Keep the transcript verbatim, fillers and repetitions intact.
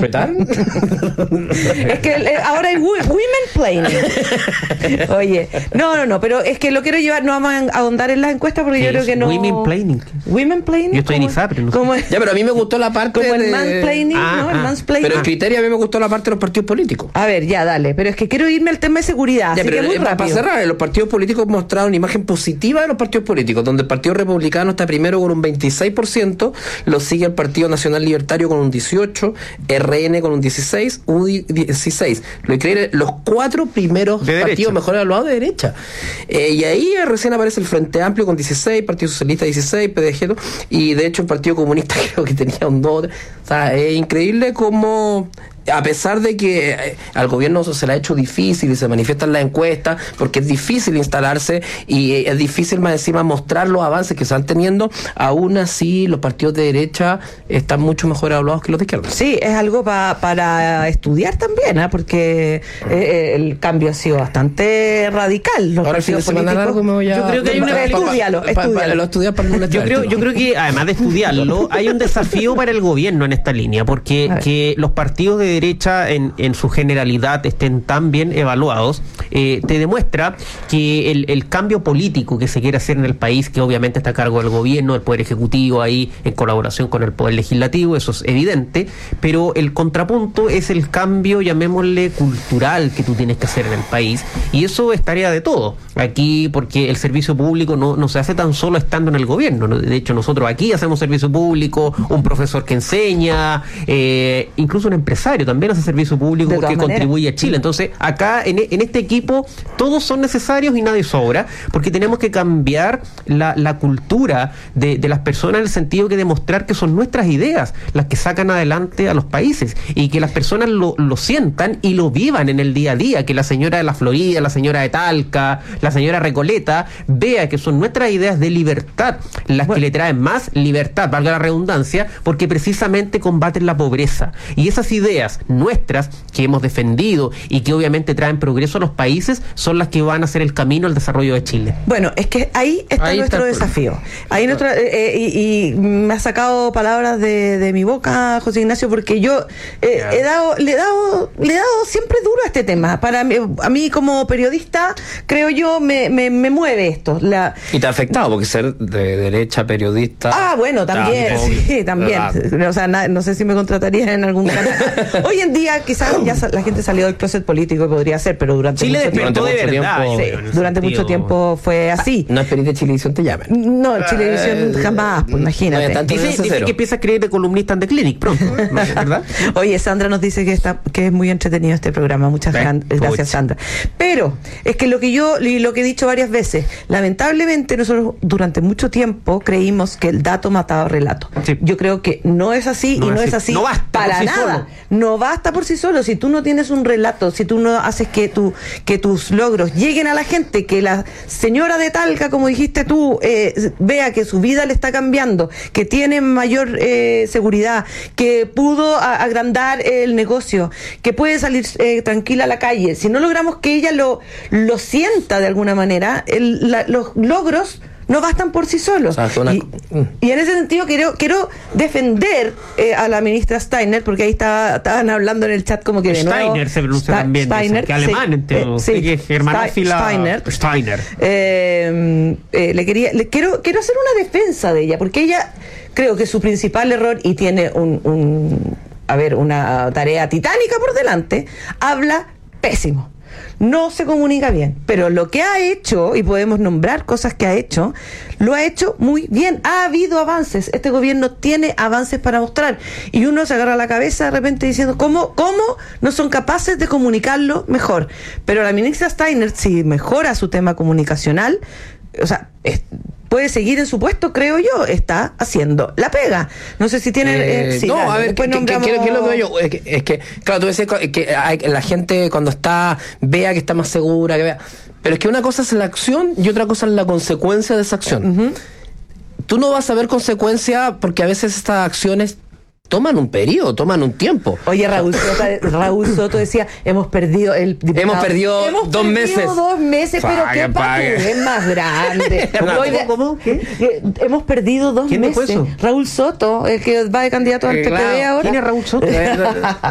interpretar? Es que eh, ahora hay women planning. Oye, no, no, no, pero es que lo quiero llevar, no vamos a ahondar en las encuestas porque yo creo que no. Women planning. Women planning. Yo estoy en ISAPRE, no sé. Como, Ya, pero a mí me gustó la parte como de... el mansplaining, Ah, ¿no? El ah. mansplaining. Pero en criterio a mí me gustó la parte de los partidos políticos. A ver, ya, dale. Pero es que quiero irme al tema de seguridad. Ya, así pero que muy eh, para rápido. cerrar, los partidos políticos mostraron una imagen positiva de los partidos políticos, donde el Partido Republicano está primero con un veintiséis por ciento, lo sigue el Partido Nacional Libertario con un dieciocho por ciento, R N con un dieciséis por ciento, U D I dieciséis por ciento. Lo increíble, los cuatro primeros de partidos derecha. mejor evaluados de derecha. Eh, y ahí eh, recién aparece el Frente Amplio con dieciséis, Partido Socialista dieciséis, P D G, y de hecho el Partido Comunista creo que tenía un dos. O sea, es increíble cómo... A pesar de que eh, al gobierno se le ha hecho difícil y se manifiestan las encuestas, porque es difícil instalarse y eh, es difícil más encima mostrar los avances que se están teniendo, aún así los partidos de derecha están mucho mejor evaluados que los de izquierda. Sí, es algo pa, para estudiar también, ¿eh? Porque eh, el cambio ha sido bastante radical. Los Ahora el fin de partidos semana políticos- largo me voy a... Yo creo que hay una- pa- pa- Estúdialo, pa- pa- estúdialo. Lo estudiar para el lunes. Yo creo, yo creo que además de estudiarlo, hay un desafío para el gobierno en esta línea, porque A ver. que los partidos de derecha en, en su generalidad estén tan bien evaluados, eh, te demuestra que el, el cambio político que se quiere hacer en el país, que obviamente está a cargo del gobierno, del Poder Ejecutivo ahí en colaboración con el Poder Legislativo, eso es evidente, pero el contrapunto es el cambio, llamémosle, cultural que tú tienes que hacer en el país, y eso es tarea de todo. Aquí, porque el servicio público no, no se hace tan solo estando en el gobierno, ¿no? De hecho nosotros aquí hacemos servicio público, un profesor que enseña, eh, incluso un empresario también hace servicio público De porque todas maneras. contribuye a Chile. Entonces acá en, en este equipo todos son necesarios y nadie sobra, porque tenemos que cambiar la, la cultura de, de las personas, en el sentido que demostrar que son nuestras ideas las que sacan adelante a los países, y que las personas lo, lo sientan y lo vivan en el día a día, que la señora de la Florida, la señora de Talca, la señora Recoleta vea que son nuestras ideas de libertad las Bueno. que le traen más libertad, valga la redundancia, porque precisamente combaten la pobreza, y esas ideas nuestras que hemos defendido y que obviamente traen progreso a los países son las que van a hacer el camino al desarrollo de Chile. Bueno, es que ahí está Ahí nuestro está el desafío. Ahí nuestro, eh, eh, y, y me ha sacado palabras de, de mi boca, José Ignacio, porque yo eh, Ya. he dado, le he dado, le he dado siempre duro a este tema. Para mí, a mí como periodista, creo yo, me, me, me mueve esto. La, Y te ha afectado, porque ser de derecha, periodista... Ah, bueno, también, tampoco, sí, también. ¿verdad? O sea, na- no sé si me contratarían en algún canal. Hoy en día quizás ya sa- la gente salió del closet político y podría ser, pero durante Chile mucho tiempo, despertó de Durante mucho verdad. tiempo- yo sí, creo, en el durante sentido- mucho tiempo fue así. No esperéis de Chilevisión te llamen. No, Chilevisión Eh, jamás, pues no imagínate. hay tanto- Dice, Entonces, dice cero. que empieza a creer de columnista en The Clinic pronto, ¿no? ¿Verdad? Oye, Sandra nos dice que está que es muy entretenido este programa. Muchas Eh, gran- gracias, pucha. Sandra. Pero es que lo que yo y lo que he dicho varias veces, lamentablemente nosotros durante mucho tiempo creímos que el dato mataba relato. Sí. Yo creo que no es así No y no es es así. así No basta para por sí nada. solo. No basta por sí solo. Si tú no tienes un relato, si tú no haces que tu que tus logros lleguen a la gente, que la señora de Talca, como dijiste tú, eh, vea que su vida le está cambiando, que tiene mayor eh, seguridad, que pudo a- agrandar el negocio, que puede salir eh, tranquila a la calle. Si no logramos que ella lo, lo sienta de alguna manera, el- la- los logros no bastan por sí solos. O sea, una- y, y en ese sentido quiero quiero defender eh, a la ministra Steiner, porque ahí estaba, estaban hablando en el chat como que de nuevo Steiner se pronuncia Sta- también, dicen, Steiner, que alemán, sí, entiendo. eh, Sé sí, que es germanófila. Steiner. Steiner. Eh, eh, le quería le quiero quiero hacer una defensa de ella, porque ella creo que su principal error, y tiene un, un a ver una tarea titánica por delante, habla pésimo. No se comunica bien, pero lo que ha hecho, y podemos nombrar cosas que ha hecho, lo ha hecho muy bien. Ha habido avances, este gobierno tiene avances para mostrar, y uno se agarra la cabeza de repente diciendo ¿cómo, cómo no son capaces de comunicarlo mejor? Pero la ministra Steiner, si mejora su tema comunicacional, o sea, es, puede seguir en su puesto, creo yo, está haciendo la pega. No sé si tiene... Eh, eh, sí, no, dale, a ver, después ¿qué, qué, nombramos- qué- qué es lo que veo yo? Es que, es que, claro, tú dices que hay- la gente cuando está, vea que está más segura, que vea. Pero es que una cosa es la acción y otra cosa es la consecuencia de esa acción. Ujú. Tú no vas a ver consecuencia porque a veces estas acciones toman un periodo, toman un tiempo. Oye, Raúl Soto, Raúl Soto decía, hemos perdido el diputado- Hemos perdido Hemos dos perdido meses. dos meses, pero Pague, qué pague. pague, es más grande. ¿Cómo, Oye, cómo? ¿Qué? eh, hemos perdido dos ¿Quién dijo meses. eso? Raúl Soto, el que va de candidato al Eh, P P D claro. ahora. ¿Quién es Raúl Soto?